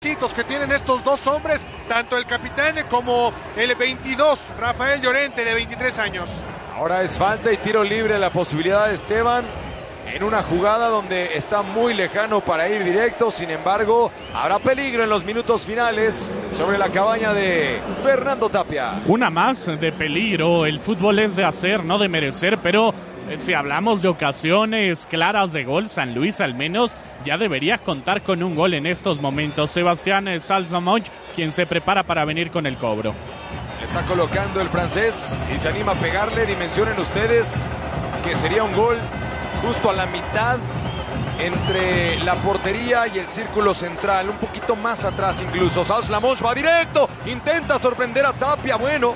que tienen estos dos hombres, tanto el capitán como el 22, Rafael Llorente, de 23 años. Ahora es falta y tiro libre, la posibilidad de Esteban en una jugada donde está muy lejano para ir directo. Sin embargo, habrá peligro en los minutos finales sobre la cabaña de Fernando Tapia. Una más de peligro. El fútbol es de hacer, no de merecer, pero si hablamos de ocasiones claras de gol, San Luis al menos ya debería contar con un gol en estos momentos. Sebastián Salzamont, quien se prepara para venir con el cobro. Le está colocando el francés y se anima a pegarle. Dimensionen ustedes que sería un gol justo a la mitad entre la portería y el círculo central, un poquito más atrás incluso. Salzamont va directo, intenta sorprender a Tapia. Bueno,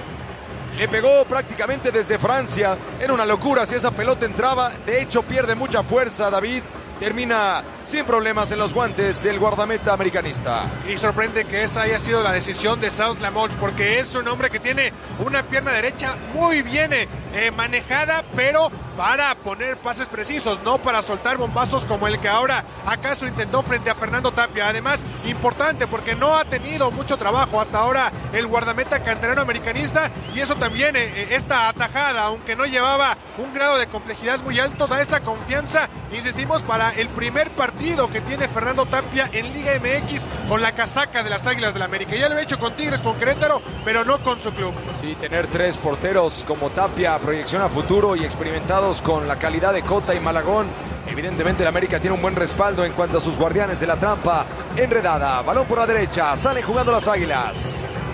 le pegó prácticamente desde Francia. Era una locura si esa pelota entraba. De hecho, pierde mucha fuerza David. Termina sin problemas en los guantes del guardameta americanista. Y sorprende que esa haya sido la decisión de Salzamont, porque es un hombre que tiene una pierna derecha muy bien manejada, pero para poner pases precisos, no para soltar bombazos como el que ahora acaso intentó frente a Fernando Tapia. Además, importante porque no ha tenido mucho trabajo hasta ahora el guardameta canterano americanista, y eso también, esta atajada, aunque no llevaba un grado de complejidad muy alto, da esa confianza, insistimos, para el primer partido que tiene Fernando Tapia en Liga MX con la casaca de las Águilas del América. Ya lo he hecho con Tigres, con Querétaro, pero no con su club. Sí, tener tres porteros como Tapia, proyección a futuro y experimentados con la calidad de Cota y Malagón. Evidentemente el América tiene un buen respaldo en cuanto a sus guardianes de la trampa. Enredada, balón por la derecha, salen jugando las Águilas.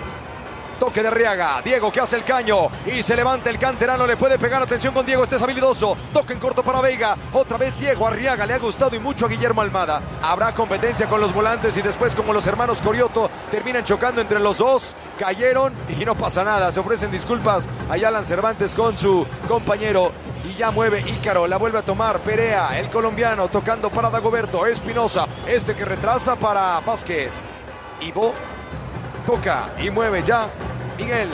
Toque de Arriaga, Diego que hace el caño y se levanta el canterano, le puede pegar, atención con Diego, este es habilidoso, toque en corto para Veiga, otra vez Diego. Arriaga le ha gustado y mucho a Guillermo Almada. Habrá competencia con los volantes y después, como los hermanos Corioto, terminan chocando entre los dos, cayeron y no pasa nada. Se ofrecen disculpas a Alan Cervantes con su compañero y ya mueve Ícaro, la vuelve a tomar Perea, el colombiano, tocando para Dagoberto, Espinosa, este que retrasa para Vázquez. Ivo toca y mueve ya Miguel.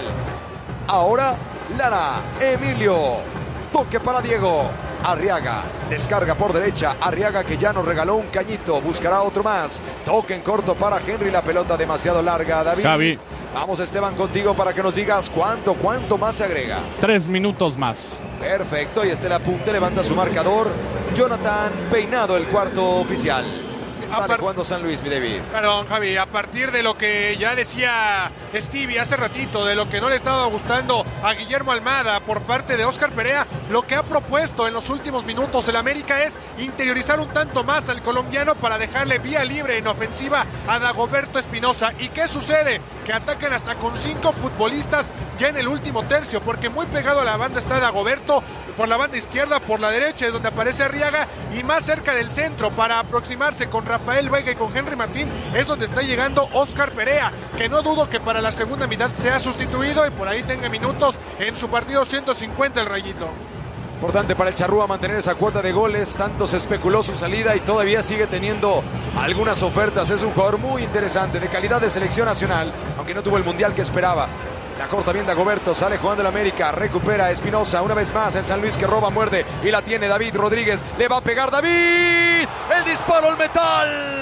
Ahora Lara, Emilio, toque para Diego. Arriaga, descarga por derecha. Arriaga, que ya nos regaló un cañito, buscará otro más. Toque en corto para Henry, la pelota demasiado larga. David, Javi, vamos Esteban contigo para que nos digas cuánto más se agrega. 3 minutos más. Perfecto, y el apunte, levanta su marcador Jonathan Peinado, el cuarto oficial. Sale jugando San Luis, mi David. Perdón, Javi, a partir de lo que ya decía Stevie hace ratito, de lo que no le estaba gustando a Guillermo Almada por parte de Óscar Perea, lo que ha propuesto en los últimos minutos el América es interiorizar un tanto más al colombiano para dejarle vía libre en ofensiva a Dagoberto Espinosa. ¿Y qué sucede? Que atacan hasta con 5 futbolistas ya en el último tercio, porque muy pegado a la banda está Dagoberto, por la banda izquierda, por la derecha es donde aparece Arriaga, y más cerca del centro para aproximarse con Rafael Veiga y con Henry Martín es donde está llegando Óscar Perea, que no dudo que para la segunda mitad sea sustituido y por ahí tenga minutos en su partido 150 el Rayito. Importante para el Charrúa mantener esa cuota de goles, tanto se especuló su salida y todavía sigue teniendo algunas ofertas. Es un jugador muy interesante, de calidad de selección nacional, aunque no tuvo el mundial que esperaba. La corta bien Dagoberto, sale jugando el América, recupera Espinosa, una vez más el San Luis que roba, muerde y la tiene David Rodríguez, le va a pegar David, el disparo al metal.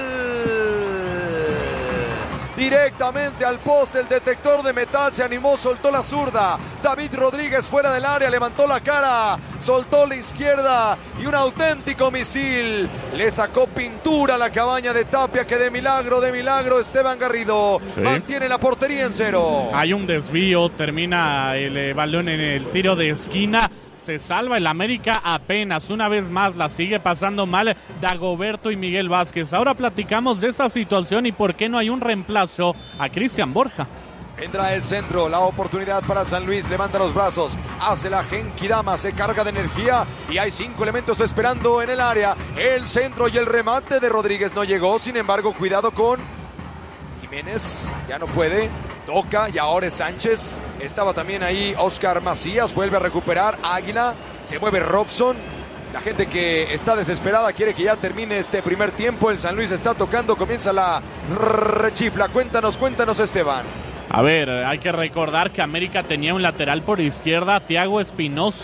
Directamente al poste, el detector de metal se animó, soltó la zurda. David Rodríguez fuera del área, levantó la cara, soltó la izquierda y un auténtico misil. Le sacó pintura a la cabaña de Tapia, que de milagro Esteban Garrido mantiene la portería en 0. Hay un desvío, termina el balón en el tiro de esquina. Se salva el América apenas, una vez más la sigue pasando mal Dagoberto y Miguel Vázquez. Ahora platicamos de esta situación y por qué no hay un reemplazo a Cristian Borja. Vendrá el centro, la oportunidad para San Luis, levanta los brazos, hace la genkidama, se carga de energía y hay 5 elementos esperando en el área. El centro y el remate de Rodríguez no llegó, sin embargo, cuidado con Jiménez, ya no puede. Toca y ahora es Sánchez. Estaba también ahí Oscar Macías. Vuelve a recuperar Águila. Se mueve Robson. La gente que está desesperada quiere que ya termine este primer tiempo. El San Luis está tocando. Comienza la rechifla. Cuéntanos, Esteban. A ver, hay que recordar que América tenía un lateral por izquierda, Thiago Espinosa.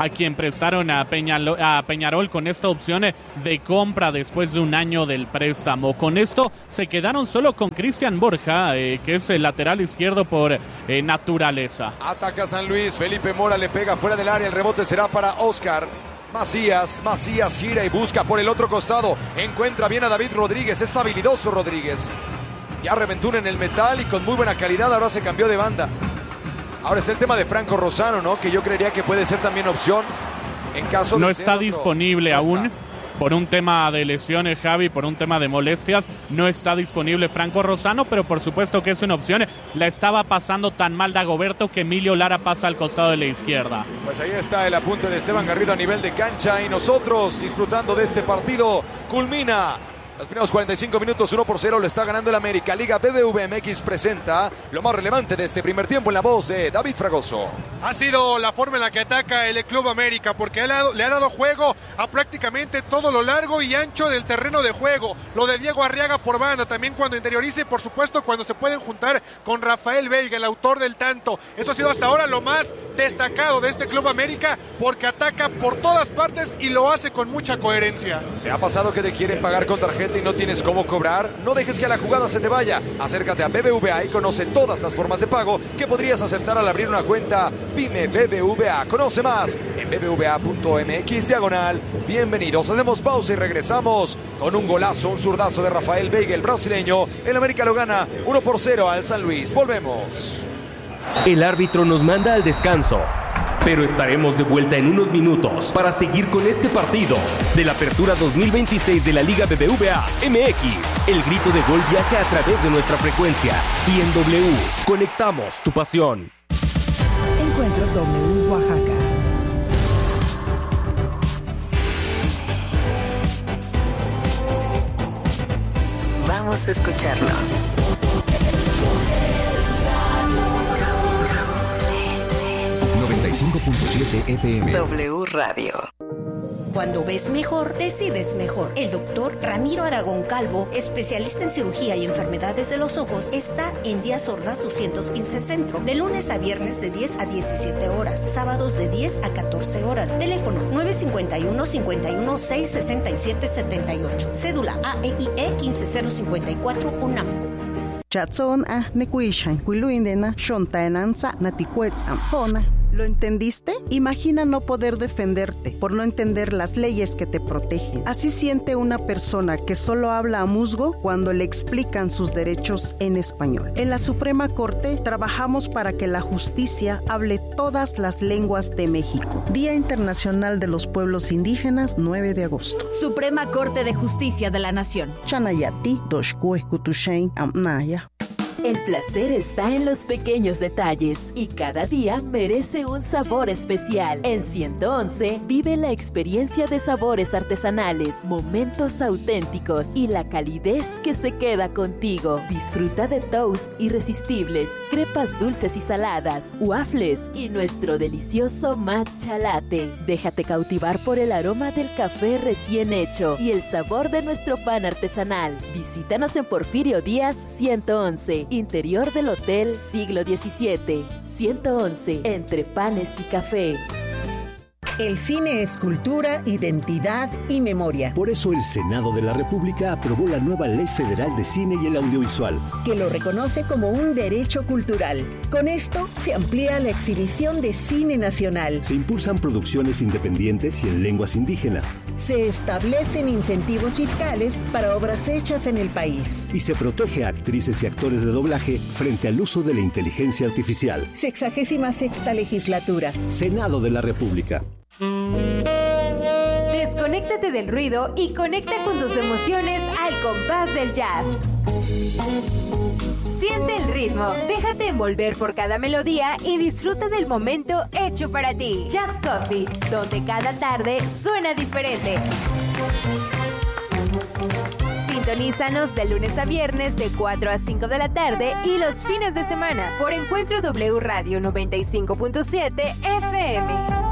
a quien prestaron a Peñarol con esta opción de compra después de un año del préstamo. Con esto se quedaron solo con Cristian Borja, que es el lateral izquierdo por naturaleza. Ataca San Luis, Felipe Mora le pega fuera del área, el rebote será para Oscar. Macías gira y busca por el otro costado, encuentra bien a David Rodríguez, es habilidoso Rodríguez. Ya reventó en el metal y con muy buena calidad, ahora se cambió de banda. Ahora está el tema de Franco Rosano, ¿no? Que yo creería que puede ser también opción en caso de... No está disponible aún. Por un tema de lesiones, Javi, por un tema de molestias, no está disponible Franco Rosano, pero por supuesto que es una opción. La estaba pasando tan mal Dagoberto que Emilio Lara pasa al costado de la izquierda. Pues ahí está el apunte de Esteban Garrido a nivel de cancha y nosotros disfrutando de este partido. Culmina los primeros 45 minutos, 1-0 lo está ganando el América. Liga BBVA MX presenta lo más relevante de este primer tiempo en la voz de David Fragoso. Ha sido la forma en la que ataca el Club América, porque le ha dado juego a prácticamente todo lo largo y ancho del terreno de juego. Lo de Diego Arriaga por banda, también cuando interioriza y por supuesto cuando se pueden juntar con Rafael Veiga, el autor del tanto. Esto ha sido hasta ahora lo más destacado de este Club América, porque ataca por todas partes y lo hace con mucha coherencia. ¿Te ha pasado que te quieren pagar con tarjeta y no tienes cómo cobrar? No dejes que a la jugada se te vaya. Acércate a BBVA y conoce todas las formas de pago que podrías aceptar al abrir una cuenta Pyme BBVA. Conoce más en bbva.mx/. Bienvenidos. Hacemos pausa y regresamos con un golazo, un zurdazo de Rafael Veiga, el brasileño. El América lo gana 1-0 al San Luis. Volvemos. El árbitro nos manda al descanso, pero estaremos de vuelta en unos minutos para seguir con este partido de la Apertura 2026 de la Liga BBVA MX. El grito de gol viaja a través de nuestra frecuencia y en W conectamos tu pasión. Encuentro W Oaxaca. Vamos a escucharnos. FM. W Radio. Cuando ves mejor, decides mejor. El doctor Ramiro Aragón Calvo, especialista en cirugía y enfermedades de los ojos, está en Díaz Ordaz 215 Centro, de lunes a viernes de 10 a 17 horas, sábados de 10 a 14 horas. Teléfono 951-51-667-78. Cédula AEIE 15054 UNAM. Chatson a nekuishan kuiluindena shontaenanza natikuets ampona. ¿Lo entendiste? Imagina no poder defenderte por no entender las leyes que te protegen. Así siente una persona que solo habla a musgo cuando le explican sus derechos en español. En la Suprema Corte trabajamos para que la justicia hable todas las lenguas de México. Día Internacional de los Pueblos Indígenas, 9 de agosto. Suprema Corte de Justicia de la Nación. Chanayati, Doshkue, Kutushain, Amnaya. El placer está en los pequeños detalles y cada día merece un sabor especial. En 111 vive la experiencia de sabores artesanales, momentos auténticos y la calidez que se queda contigo. Disfruta de toast irresistibles, crepas dulces y saladas, waffles y nuestro delicioso matcha latte. Déjate cautivar por el aroma del café recién hecho y el sabor de nuestro pan artesanal. Visítanos en Porfirio Díaz 111. Interior del Hotel Siglo XVII, 111, entre panes y café. El cine es cultura, identidad y memoria. Por eso el Senado de la República aprobó la nueva Ley Federal de Cine y el Audiovisual, que lo reconoce como un derecho cultural. Con esto se amplía la exhibición de cine nacional. Se impulsan producciones independientes y en lenguas indígenas. Se establecen incentivos fiscales para obras hechas en el país. Y se protege a actrices y actores de doblaje frente al uso de la inteligencia artificial. 66ª legislatura. Senado de la República. Desconéctate del ruido y conecta con tus emociones al compás del jazz. Siente el ritmo, déjate envolver por cada melodía y disfruta del momento hecho para ti. Jazz Coffee, donde cada tarde suena diferente. Sintonízanos de lunes a viernes de 4 a 5 de la tarde y los fines de semana por Encuentro W Radio 95.7 FM.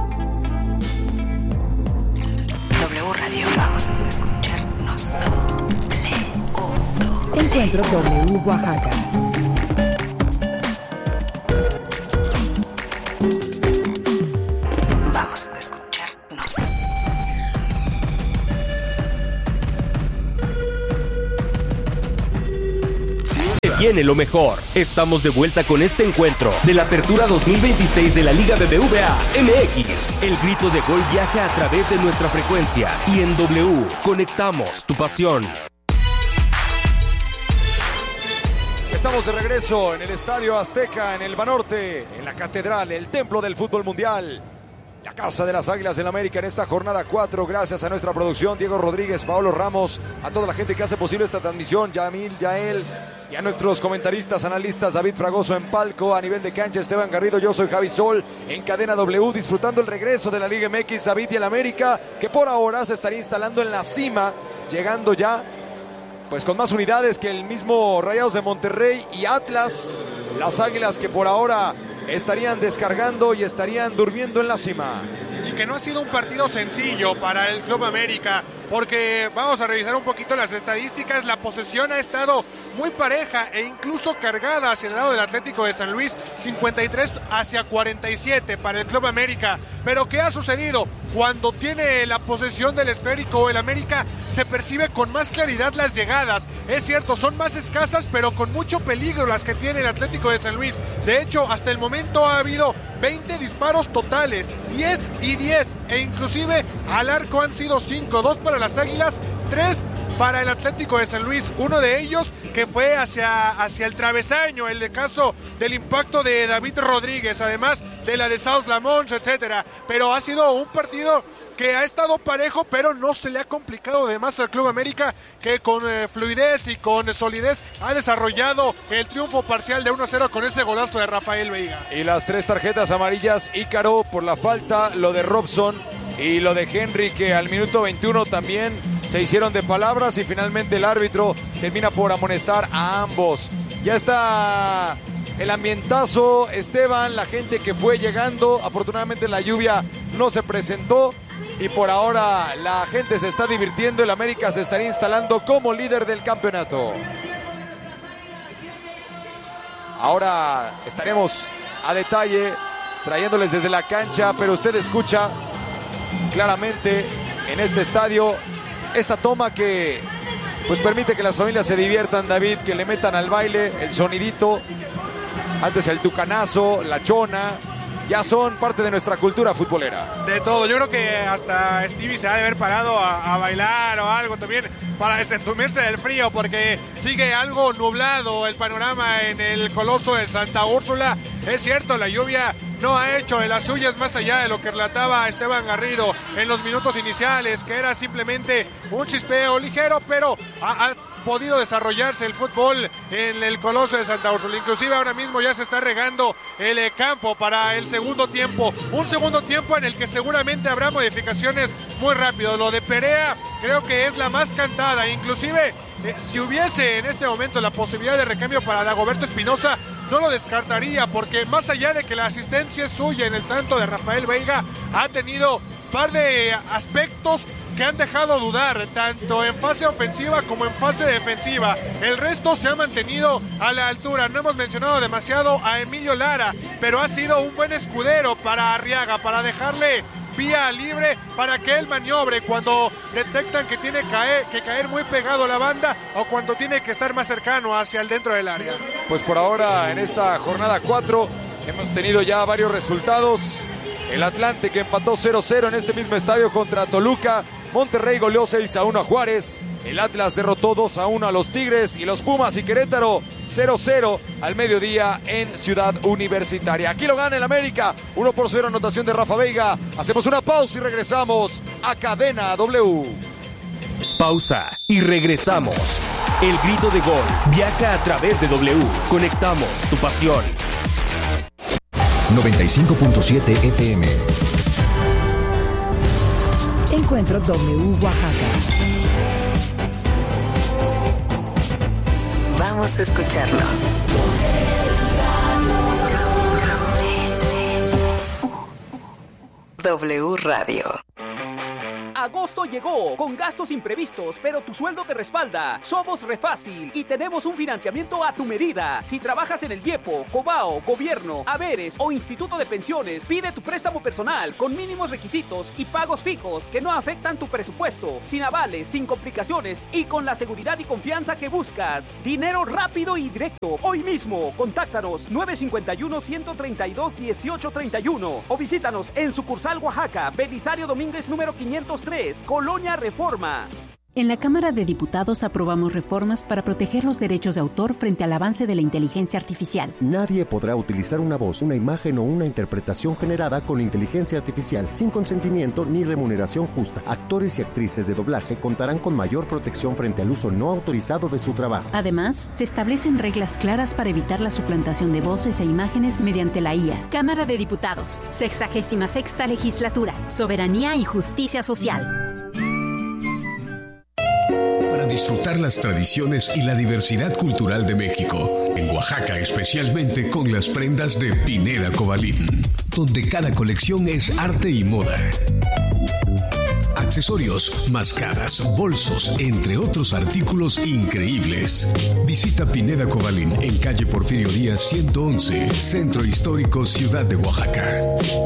W Radio, vamos a escucharnos. Encuentro W Oaxaca. Vamos a escuchar. viene lo mejor. Estamos de vuelta con este encuentro de la Apertura 2026 de la Liga BBVA MX. El grito de gol viaja a través de nuestra frecuencia y en W conectamos tu pasión. Estamos de regreso en el Estadio Azteca, en el Banorte, en la Catedral, el templo del fútbol mundial. La casa de las Águilas del América en esta jornada 4, gracias a nuestra producción, Diego Rodríguez, Paolo Ramos, a toda la gente que hace posible esta transmisión, Yamil, Yael, y a nuestros comentaristas, analistas, David Fragoso en palco, a nivel de cancha, Esteban Garrido, yo soy Javi Sol, en Cadena W, disfrutando el regreso de la Liga MX, David y el América, que por ahora se estaría instalando en la cima, llegando ya, pues con más unidades que el mismo Rayados de Monterrey y Atlas, las Águilas que por ahora estarían descargando y estarían durmiendo en la cima. Y que no ha sido un partido sencillo para el Club América, porque vamos a revisar un poquito las estadísticas. La posesión ha estado muy pareja e incluso cargada hacia el lado del Atlético de San Luis, 53 hacia 47 para el Club América. Pero ¿qué ha sucedido? Cuando tiene la posesión del esférico el América, se percibe con más claridad las llegadas. Es cierto, son más escasas, pero con mucho peligro las que tiene el Atlético de San Luis. De hecho, hasta el momento ha habido 20 disparos totales, 10 y 10, e inclusive al arco han sido 5, 2 para las Águilas, 3 para el Atlético de San Luis, uno de ellos que fue hacia el travesaño, el de caso del impacto de David Rodríguez, además de la de South Lamont, etcétera. Pero ha sido un partido que ha estado parejo, pero no se le ha complicado de más al Club América, que con fluidez y con solidez ha desarrollado el triunfo parcial de 1-0 con ese golazo de Rafael Veiga. Y las 3 tarjetas amarillas, Ícaro por la falta, lo de Robson y lo de Henry, que al minuto 21 también se hicieron de palabras, y finalmente el árbitro termina por amonestar a ambos. Ya está el ambientazo, Esteban, la gente que fue llegando, afortunadamente la lluvia no se presentó y por ahora la gente se está divirtiendo. El América se estaría instalando como líder del campeonato. Ahora estaremos a detalle trayéndoles desde la cancha, pero usted escucha claramente en este estadio esta toma que pues permite que las familias se diviertan, David, que le metan al baile el sonidito. Antes el tucanazo, la chona, ya son parte de nuestra cultura futbolera. De todo, yo creo que hasta Stevie se ha de haber parado a bailar o algo también para desentumirse del frío, porque sigue algo nublado el panorama en el Coloso de Santa Úrsula. Es cierto, la lluvia no ha hecho de las suyas, más allá de lo que relataba Esteban Garrido en los minutos iniciales, que era simplemente un chispeo ligero, pero ha podido desarrollarse el fútbol en el Coloso de Santa Úrsula. Inclusive ahora mismo ya se está regando el campo para el segundo tiempo, un segundo tiempo en el que seguramente habrá modificaciones muy rápido. Lo de Perea creo que es la más cantada, inclusive si hubiese en este momento la posibilidad de recambio para Dagoberto Espinosa, no lo descartaría, porque más allá de que la asistencia es suya en el tanto de Rafael Veiga, ha tenido un par de aspectos que han dejado dudar, tanto en fase ofensiva como en fase defensiva. El resto se ha mantenido a la altura. No hemos mencionado demasiado a Emilio Lara, pero ha sido un buen escudero para Arriaga, para dejarle vía libre para que él maniobre cuando detectan que tiene que caer muy pegado a la banda o cuando tiene que estar más cercano hacia el dentro del área. Pues por ahora en esta jornada 4 hemos tenido ya varios resultados. El Atlante que empató 0-0 en este mismo estadio contra Toluca. Monterrey goleó 6-1 a Juárez. El Atlas derrotó 2-1 a los Tigres. Y los Pumas y Querétaro 0-0 al mediodía en Ciudad Universitaria. Aquí lo gana el América, 1-0, anotación de Rafa Veiga. Hacemos una pausa y regresamos a Cadena W. Pausa y regresamos. El grito de gol viaja a través de W. Conectamos tu pasión. 95.7 FM. Encuentro W Oaxaca. Vamos a escucharnos. W Radio. Agosto llegó, con gastos imprevistos, pero tu sueldo te respalda. Somos Refácil y tenemos un financiamiento a tu medida. Si trabajas en el IEPO, Cobao, Gobierno, Haberes o Instituto de Pensiones, pide tu préstamo personal con mínimos requisitos y pagos fijos que no afectan tu presupuesto, sin avales, sin complicaciones y con la seguridad y confianza que buscas. Dinero rápido y directo. Hoy mismo, contáctanos 951-132-1831 o visítanos en sucursal Oaxaca, Belisario Domínguez número 503, Colonia Reforma. En la Cámara de Diputados aprobamos reformas para proteger los derechos de autor frente al avance de la inteligencia artificial. Nadie podrá utilizar una voz, una imagen o una interpretación generada con inteligencia artificial sin consentimiento ni remuneración justa. Actores y actrices de doblaje contarán con mayor protección frente al uso no autorizado de su trabajo. Además, se establecen reglas claras para evitar la suplantación de voces e imágenes mediante la IA. Cámara de Diputados, 66ª Legislatura, Soberanía y Justicia Social. Para disfrutar las tradiciones y la diversidad cultural de México, en Oaxaca especialmente con las prendas de Pineda Cobalín, donde cada colección es arte y moda. Accesorios, máscaras, bolsos, entre otros artículos increíbles. Visita Pineda Cobalín en calle Porfirio Díaz 111, Centro Histórico, Ciudad de Oaxaca.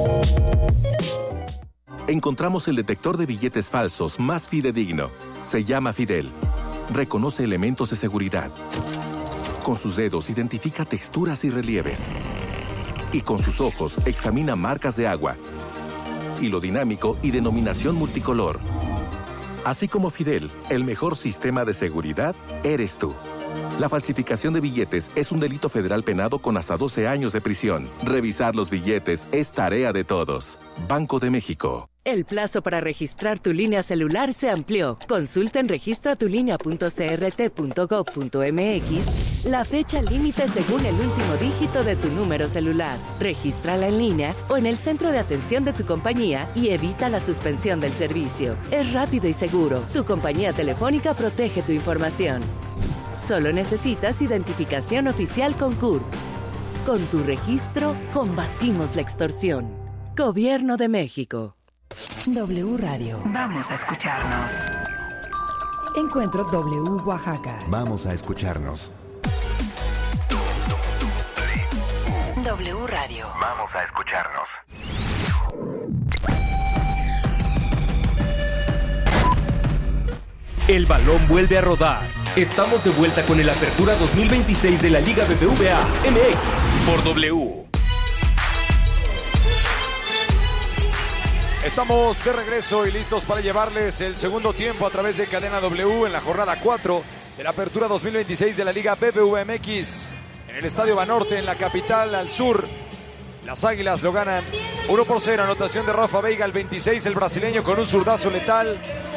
Encontramos el detector de billetes falsos más fidedigno. Se llama Fidel. Reconoce elementos de seguridad. Con sus dedos identifica texturas y relieves. Y con sus ojos examina marcas de agua, hilo dinámico y denominación multicolor. Así como Fidel, el mejor sistema de seguridad eres tú. La falsificación de billetes es un delito federal penado con hasta 12 años de prisión. Revisar los billetes es tarea de todos. Banco de México. El plazo para registrar tu línea celular se amplió. Consulta en registratulínea.crt.gov.mx la fecha límite según el último dígito de tu número celular. Regístrala en línea o en el centro de atención de tu compañía y evita la suspensión del servicio. Es rápido y seguro. Tu compañía telefónica protege tu información. Solo necesitas identificación oficial con CURP. Con tu registro, combatimos la extorsión. Gobierno de México. W Radio. Vamos a escucharnos. Encuentro W Oaxaca. Vamos a escucharnos. W Radio. Vamos a escucharnos. El balón vuelve a rodar. Estamos de vuelta con el Apertura 2026 de la Liga BBVA MX por W. Estamos de regreso y listos para llevarles el segundo tiempo a través de Cadena W en la jornada 4 de la Apertura 2026 de la Liga BBVA MX. En el Estadio Banorte, en la capital al sur, las Águilas lo ganan 1-0. Anotación de Rafa Veiga al 26, el brasileño con un zurdazo letal.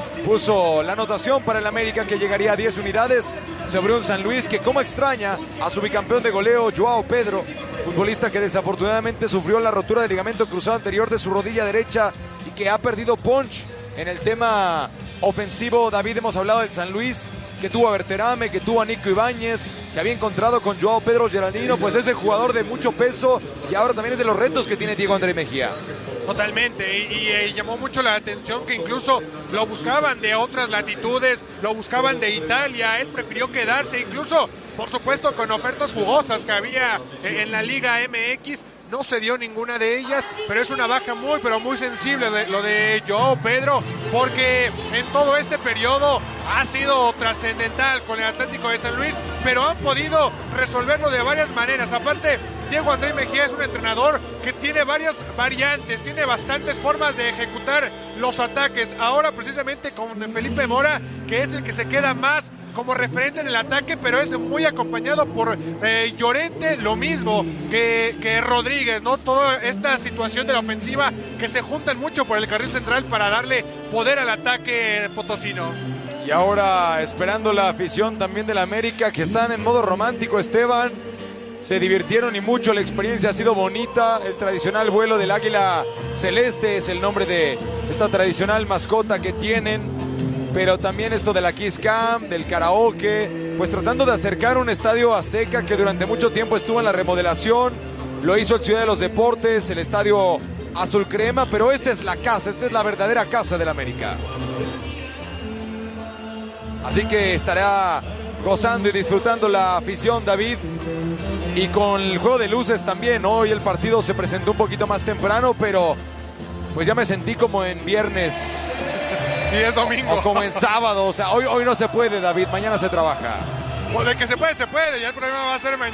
Puso la anotación para el América, que llegaría a 10 unidades sobre un San Luis que como extraña a su bicampeón de goleo, Joao Pedro, futbolista que desafortunadamente sufrió la rotura del ligamento cruzado anterior de su rodilla derecha y que ha perdido punch en el tema ofensivo. David, hemos hablado del San Luis, que tuvo a Berterame, que tuvo a Nico Ibáñez, que había encontrado con Joao Pedro Geraldino, pues ese jugador de mucho peso, y ahora también es de los retos que tiene Diego André Mejía. Totalmente, y llamó mucho la atención que incluso lo buscaban de otras latitudes, lo buscaban de Italia. Él prefirió quedarse, incluso por supuesto con ofertas jugosas que había en la Liga MX. No se dio ninguna de ellas, pero es una baja muy, pero muy sensible lo de Joao Pedro, porque en todo este periodo ha sido trascendental con el Atlético de San Luis, pero han podido resolverlo de varias maneras. Aparte, Diego André Mejía es un entrenador que tiene varias variantes, tiene bastantes formas de ejecutar los ataques. Ahora precisamente con Felipe Mora, que es el que se queda más como referente en el ataque, pero es muy acompañado por Llorente, lo mismo que Rodríguez, ¿no? Toda esta situación de la ofensiva que se juntan mucho por el carril central para darle poder al ataque potosino. Y ahora esperando la afición también del América, que están en modo romántico, Esteban. Se divirtieron y mucho, la experiencia ha sido bonita. El tradicional vuelo del águila celeste es el nombre de esta tradicional mascota que tienen. Pero también esto de la Kiss Cam, del karaoke, pues tratando de acercar un estadio azteca que durante mucho tiempo estuvo en la remodelación. Lo hizo el Ciudad de los Deportes, el estadio azul crema, pero esta es la casa, esta es la verdadera casa del América. Así que estará gozando y disfrutando la afición, David. Y con el juego de luces también. Hoy el partido se presentó un poquito más temprano, pero pues ya me sentí como en viernes. Y es domingo. O como en sábado. O sea, hoy no se puede, David. Mañana se trabaja. O de que se puede. Ya el problema va a ser mañana.